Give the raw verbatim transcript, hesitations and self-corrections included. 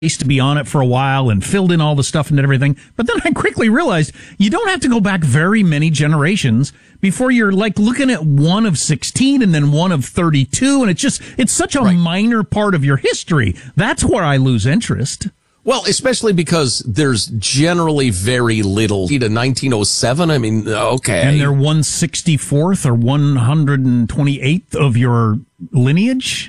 to be on it for a while and filled in all the stuff and everything. But then I quickly realized you don't have to go back very many generations before you're like looking at one of sixteen and then one of thirty-two. And it's just, it's such a right. minor part of your history. That's where I lose interest. Well, especially because there's generally very little to nineteen oh seven. I mean, okay. And they're one sixty-fourth or one hundred twenty-eighth of your lineage?